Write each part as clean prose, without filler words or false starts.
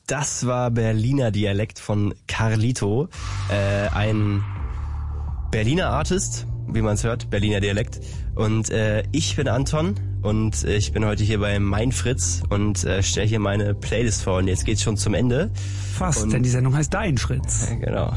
Das war Berliner Dialekt von Carlito, ein Berliner Artist, wie man es hört, Berliner Dialekt. Und ich bin Anton und ich bin heute hier bei Mein Fritz und stelle hier meine Playlist vor. Und jetzt geht's schon zum Ende. Fast, denn die Sendung heißt Dein Fritz. Genau.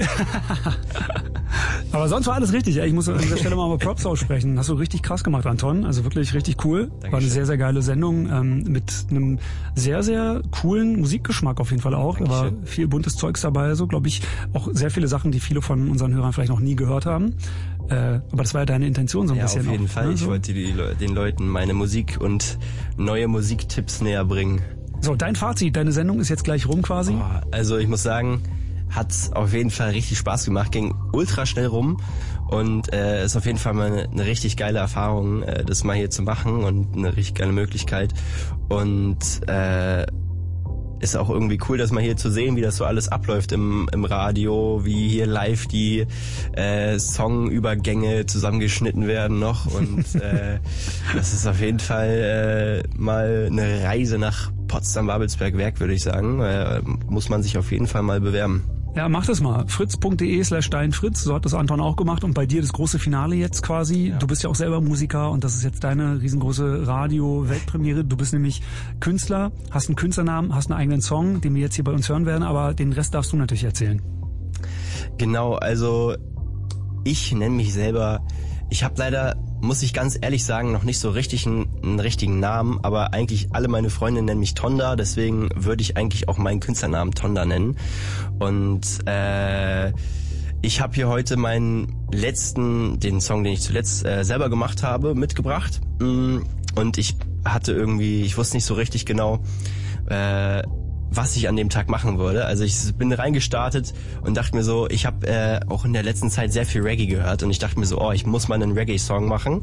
Aber sonst war alles richtig. Ich muss an dieser Stelle mal Props aussprechen. Hast du richtig krass gemacht, Anton. Also wirklich richtig cool. Dankeschön. War eine sehr, sehr geile Sendung mit einem sehr, sehr coolen Musikgeschmack auf jeden Fall auch. Da war viel buntes Zeugs dabei. So, glaube ich, auch sehr viele Sachen, die viele von unseren Hörern vielleicht noch nie gehört haben. Aber das war ja deine Intention so ein bisschen. Ja, auf jeden auch, Fall. Ne? Ich wollte den Leuten meine Musik und neue Musiktipps näher bringen. So, dein Fazit. Deine Sendung ist jetzt gleich rum quasi. Oh, also ich muss sagen, hat auf jeden Fall richtig Spaß gemacht, ging ultra schnell rum und ist auf jeden Fall mal eine richtig geile Erfahrung, das mal hier zu machen und eine richtig geile Möglichkeit und ist auch irgendwie cool, das mal hier zu sehen, wie das so alles abläuft im Radio, wie hier live die Songübergänge zusammengeschnitten werden noch und das ist auf jeden Fall mal eine Reise nach Potsdam-Babelsberg-Werk, würde ich sagen. Muss man sich auf jeden Fall mal bewerben. Ja, mach das mal. fritz.de/deinfritz, so hat das Anton auch gemacht und bei dir das große Finale jetzt quasi. Ja. Du bist ja auch selber Musiker und das ist jetzt deine riesengroße Radio-Weltpremiere. Du bist nämlich Künstler, hast einen Künstlernamen, hast einen eigenen Song, den wir jetzt hier bei uns hören werden, aber den Rest darfst du natürlich erzählen. Genau, also ich nenne mich selber, ich habe leider, muss ich ganz ehrlich sagen, noch nicht so richtig einen richtigen Namen, aber eigentlich alle meine Freunde nennen mich Tonda, deswegen würde ich eigentlich auch meinen Künstlernamen Tonda nennen. Und ich habe hier heute den Song, den ich zuletzt selber gemacht habe, mitgebracht. Und ich wusste nicht so richtig genau, was ich an dem Tag machen würde. Also ich bin reingestartet und dachte mir so, ich habe auch in der letzten Zeit sehr viel Reggae gehört und ich dachte mir so, ich muss mal einen Reggae-Song machen.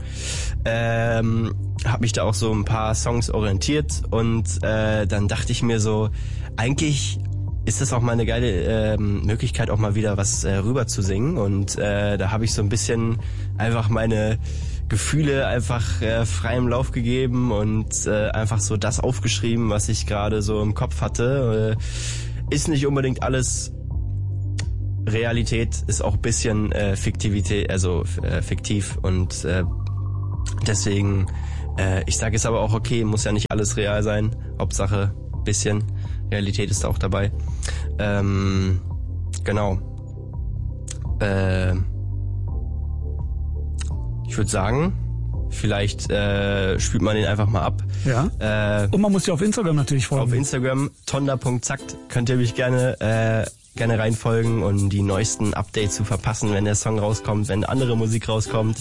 Habe mich da auch so ein paar Songs orientiert und dann dachte ich mir so, eigentlich ist das auch mal eine geile Möglichkeit, auch mal wieder was rüber zu singen und da habe ich so ein bisschen einfach meine Gefühle einfach freiem Lauf gegeben und einfach so das aufgeschrieben, was ich gerade so im Kopf hatte. Ist nicht unbedingt alles Realität, ist auch ein bisschen Fiktivität, also fiktiv und deswegen, ich sage es aber auch okay, muss ja nicht alles real sein, Hauptsache ein bisschen Realität ist auch dabei. Genau. Ich würde sagen, vielleicht spielt man den einfach mal ab. Ja. Und man muss dir auf Instagram natürlich folgen. Auf Instagram, tonda.zackt, könnt ihr mich gerne reinfolgen und die neuesten Updates zu verpassen, wenn der Song rauskommt, wenn andere Musik rauskommt.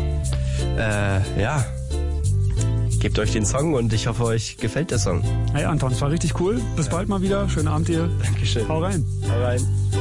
Ja. Gebt euch den Song und ich hoffe, euch gefällt der Song. Hey Anton, es war richtig cool. Bis bald mal wieder. Schönen Abend dir. Dankeschön. Hau rein. Hau rein.